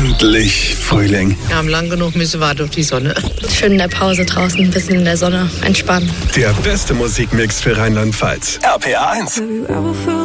Endlich Frühling. Wir haben lang genug müssen warten auf die Sonne. Schön in der Pause draußen, ein bisschen in der Sonne entspannen. Der beste Musikmix für Rheinland-Pfalz. RPA 1.